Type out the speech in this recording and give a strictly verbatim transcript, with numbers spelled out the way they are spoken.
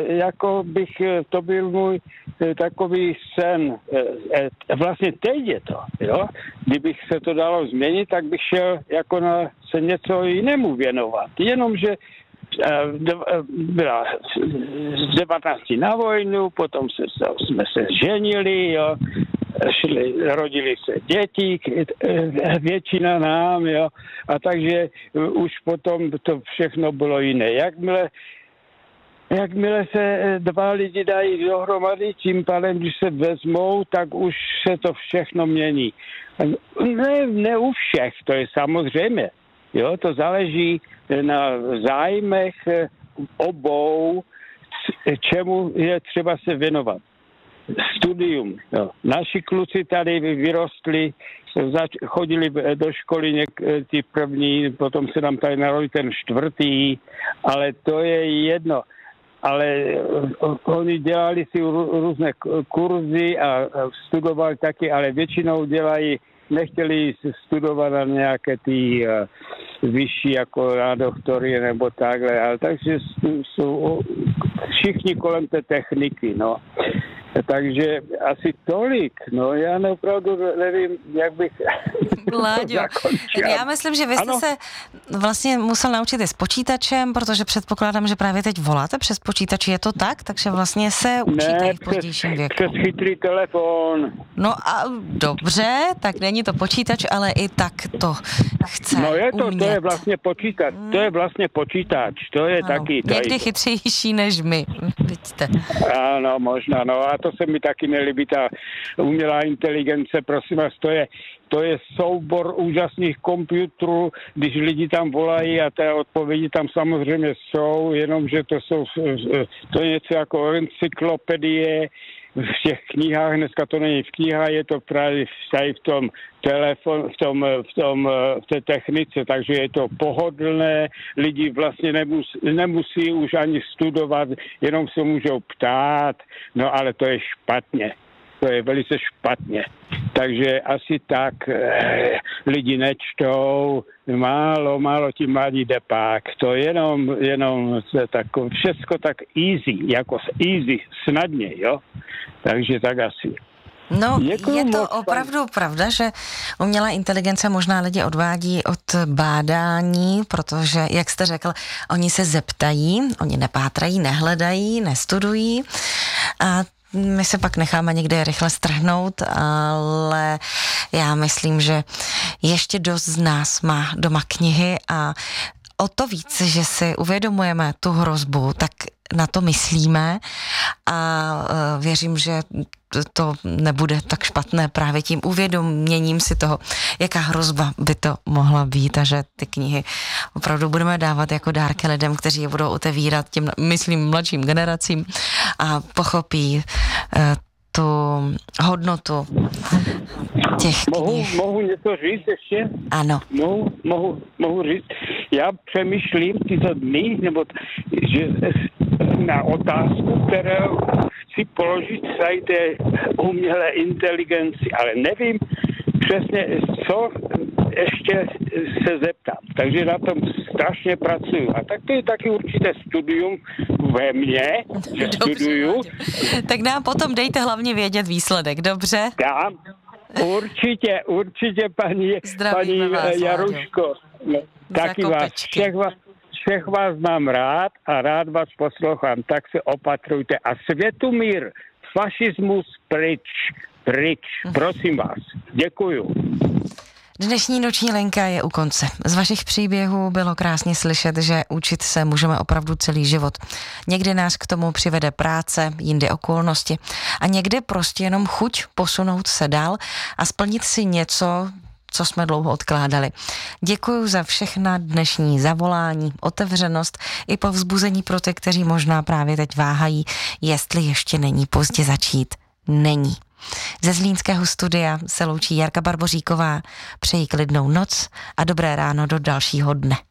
jako bych, to byl můj takový sen. Vlastně teď je to, jo. Kdybych se to dalo změnit, tak bych šel jako na se něco jinému věnovat. Jenomže byla z devatenácti na vojnu, potom se, jsme se ženili, jo. Šli, rodili se děti, většina nám, jo. A takže už potom to všechno bylo jiné. Jakmile Jakmile se dva lidi dají dohromady, tím pádem, když se vezmou, tak už se to všechno mění. Ne, ne u všech, to je samozřejmě. Jo, to záleží na zájmech obou, čemu je třeba se věnovat. Studium. Jo. Naši kluci tady vyrostli, zač- chodili do školy něk- ty první, potom se nám tady narodil ten čtvrtý, ale to je jedno. Ale oni dělali si různé kurzy a studovali taky, ale většinou dělají, nechtěli studovat na nějaké ty vyšší, jako na doktory nebo takhle, ale takže jsou všichni kolem té techniky, no. Takže asi tolik, no já opravdu nevím, jak bych Láďo, já myslím, že vy jste ano. se vlastně musel naučit i s počítačem, protože předpokládám, že právě teď voláte přes počítač, je to tak? Takže vlastně se učíte ne, i v pozdějším věku. přes chytrý telefon. No a dobře, tak není to počítač, ale i tak to chce No je to, umět. to je vlastně počítač, to je vlastně počítač, to je ano, taky. To někdy je... chytřejší než my, vidíte. Ano, možná, no a to se mi taky nelíbí, ta umělá inteligence, prosím vás, to je, to je soubor úžasných počítačů, když lidi tam volají a té odpovědi tam samozřejmě jsou, jenomže to jsou, to je něco jako encyklopedie v těch knihách, dneska to není v knihách, je to právě v tom telefon, v tom, v tom, v té technice, takže je to pohodlné, lidi vlastně nemus, nemusí už ani studovat, jenom se můžou ptát, no ale to je špatně. To je velice špatně. Takže asi tak eh, lidi nečtou, málo, málo ti mladí depák. To jenom, jenom tak, všecko tak easy, jako easy, snadně, jo. Takže tak asi. No, Děkuju je to opravdu pan. pravda, že umělá inteligence možná lidi odvádí od bádání, protože, jak jste řekl, oni se zeptají, oni nepátrají, nehledají, nestudují a my se pak necháme někde rychle strhnout, ale já myslím, že ještě dost z nás má doma knihy a o to víc, že si uvědomujeme tu hrozbu, tak na to myslíme a věřím, že to nebude tak špatné právě tím uvědoměním si toho, jaká hrozba by to mohla být a že ty knihy opravdu budeme dávat jako dárky lidem, kteří je budou otevírat těm, myslím, mladším generacím a pochopí tu hodnotu těch mohu, knih. Mohu něco říct ještě? Ano. Mohu, mohu, mohu říct. Já přemýšlím tyto dny, nebo že na otázku, kterou chci položit tady té umělé inteligenci, ale nevím přesně, co ještě se zeptám. Takže na tom strašně pracuju. A tak to je taky určité studium ve mně, že dobře, studuju. Tak nám potom dejte hlavně vědět výsledek, dobře? Dám. Určitě, určitě, paní, paní vás, Jaruško. No, taky vás všech, vás, všech vás mám rád a rád vás poslouchám, tak se opatrujte. A světumír, fašismus pryč, pryč, prosím vás. Děkuju. Dnešní noční linka je u konce. Z vašich příběhů bylo krásně slyšet, že učit se můžeme opravdu celý život. Někdy nás k tomu přivede práce, jindy okolnosti a někdy prostě jenom chuť posunout se dál a splnit si něco, co jsme dlouho odkládali. Děkuji za všechna dnešní zavolání, otevřenost i povzbuzení pro ty, kteří možná právě teď váhají, jestli ještě není pozdě začít. Není. Ze zlínského studia se loučí Jarka Barboříková. Přeji klidnou noc a dobré ráno do dalšího dne.